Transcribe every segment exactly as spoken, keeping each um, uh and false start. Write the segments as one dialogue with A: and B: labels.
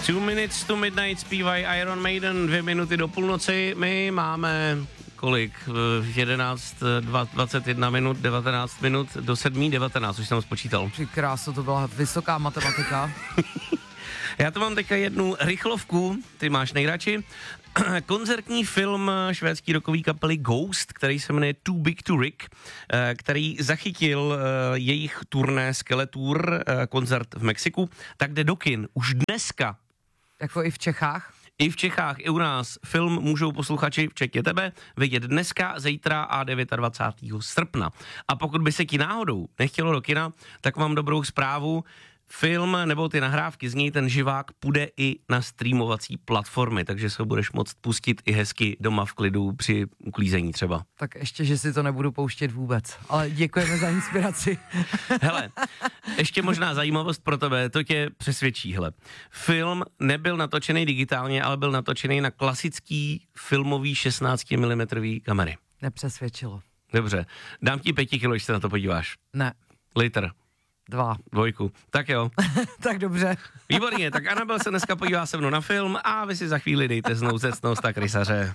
A: Two minutes to midnight zpívají Iron Maiden, dvě minuty do půlnoci. My máme kolik? jedenáct, dvacet jedna minut, devatenáct minut, do sedmi, devatenáct, už jsem spočítal.
B: Při krásu, to byla vysoká matematika.
A: Já to mám teďka jednu rychlovku, ty máš nejradši. Koncertní film švédský rockový kapely Ghost, který se jmenuje Too Big to Rick, který zachytil jejich turné Skeletor, koncert v Mexiku, tak jde do kin už dneska.
B: Jako i v Čechách?
A: I v Čechách, i u nás. Film můžou posluchači, včetně tebe, vidět dneska, zítra a dvacátého devátého srpna. A pokud by se ti náhodou nechtělo do kina, tak mám dobrou zprávu. Film nebo ty nahrávky z něj, ten živák, půjde i na streamovací platformy, takže se ho budeš moct pustit i hezky doma v klidu při uklízení třeba.
B: Tak ještě, že si to nebudu pouštět vůbec, ale děkujeme za inspiraci.
A: Hele, ještě možná zajímavost pro tebe, to tě přesvědčí, hele. Film nebyl natočený digitálně, ale byl natočený na klasický filmový šestnáct milimetrů kamery.
B: Nepřesvědčilo.
A: Dobře, dám ti pěti kilo, když se na to podíváš.
B: Ne.
A: Liter.
B: Dva.
A: Dvojku. Tak jo.
B: Tak dobře.
A: Výborně, tak Anabel se dneska podívá se mnou na film a vy si za chvíli dejte znovu zecnost a krysaře.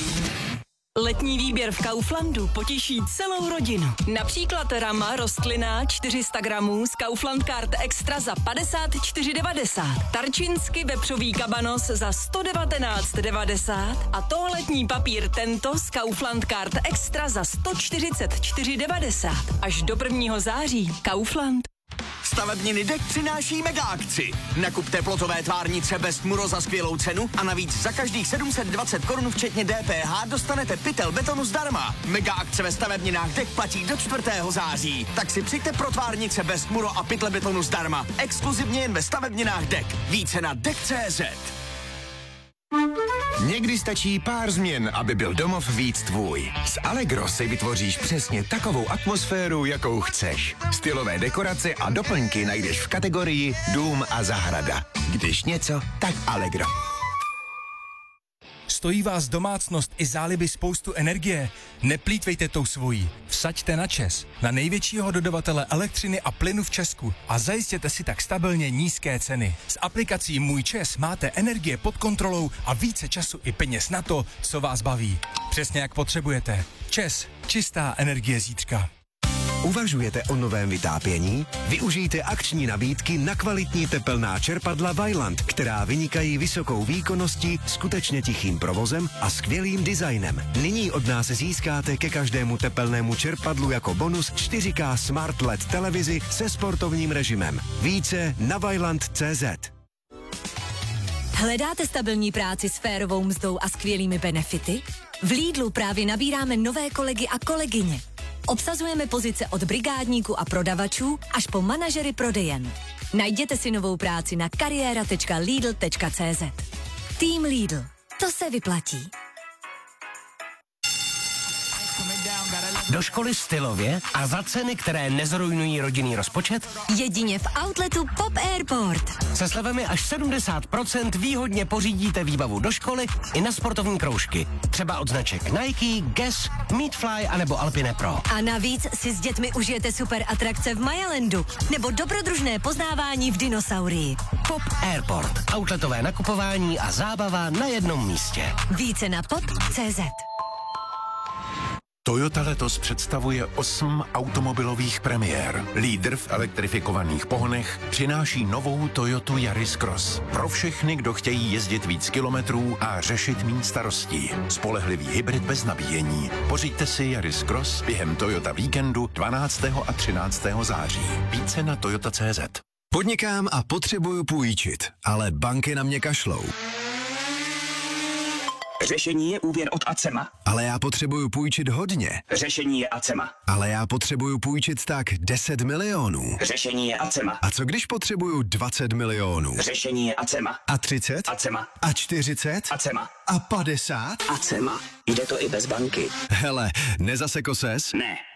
C: Letní výběr v Kauflandu potěší celou rodinu. Například rama rostlinná čtyři sta gramů z Kaufland Card Extra za padesát čtyři devadesát. Tarčinsky vepřový kabanos za sto devatenáct devadesát a toaletní papír tento z Kaufland Card Extra za sto čtyřicet čtyři devadesát. Až do prvního září. Kaufland.
D: Stavebniny D E K přináší mega akci. Nakup teplotové tvárnice Best Muro za skvělou cenu a navíc za každých sedm set dvacet korun včetně D P H dostanete pytel betonu zdarma. Mega akce ve stavebninách D E K platí do čtvrtého září. Tak si přijďte pro tvárnice Best Muro a pytle betonu zdarma. Exkluzivně jen ve stavebninách D E K. Více na D E K tečka cé zet.
E: Někdy stačí pár změn, aby byl domov víc tvůj. S Allegro si vytvoříš přesně takovou atmosféru, jakou chceš. Stylové dekorace a doplňky najdeš v kategorii Dům a zahrada. Když něco, tak Allegro.
F: Stojí vás domácnost i záliby spoustu energie? Neplýtvejte tou svojí. Vsaďte na ČEZ, na největšího dodavatele elektřiny a plynu v Česku a zajistěte si tak stabilně nízké ceny. S aplikací Můj ČEZ máte energie pod kontrolou a více času i peněz na to, co vás baví. Přesně jak potřebujete. ČEZ, čistá energie zítřka.
G: Uvažujete o novém vytápění? Využijte akční nabídky na kvalitní tepelná čerpadla Vaillant, která vynikají vysokou výkonností, skutečně tichým provozem a skvělým designem. Nyní od nás získáte ke každému tepelnému čerpadlu jako bonus čtyři ká Smart el é dé televizi se sportovním režimem. Více na vaillant tečka cé zet.
H: Hledáte stabilní práci s férovou mzdou a skvělými benefity? V Lidlu právě nabíráme nové kolegy a kolegyně. Obsazujeme pozice od brigádníků a prodavačů až po manažery prodejen. Najděte si novou práci na kariéra tečka lidl tečka cé zet. Tým Lidl. To se vyplatí.
I: Do školy stylově a za ceny, které nezrujnují rodinný rozpočet?
H: Jedině v outletu Pop Airport.
I: Se slevami až sedmdesát procent výhodně pořídíte výbavu do školy i na sportovní kroužky. Třeba od značek Nike, Guess, Meatfly anebo Alpine Pro.
H: A navíc si s dětmi užijete super atrakce v Mayalandu nebo dobrodružné poznávání v dinosaurii.
I: Pop Airport. Outletové nakupování a zábava na jednom místě.
H: Více na pop tečka cé zet.
E: Toyota letos představuje osm automobilových premiér. Lídr v elektrifikovaných pohonech přináší novou Toyotu Yaris Cross. Pro všechny, kdo chtějí jezdit víc kilometrů a řešit méně starostí. Spolehlivý hybrid bez nabíjení. Pořiďte si Yaris Cross během Toyota víkendu dvanáctého a třináctého září. Více na toyota tečka cé zet.
G: Podnikám a potřebuju půjčit, ale banky na mě kašlou.
J: Řešení je úvěr od Acema.
G: Ale já potřebuju půjčit hodně.
J: Řešení je Acema.
G: Ale já potřebuju půjčit tak deset milionů.
J: Řešení je Acema.
G: A co když potřebuju dvacet milionů?
J: Řešení je Acema.
G: A třicet?
J: Acema.
G: A čtyřicet?
J: Acema.
G: A padesát?
J: Acema. Jde to i bez banky.
G: Hele, nezaseko ses?
J: Ne.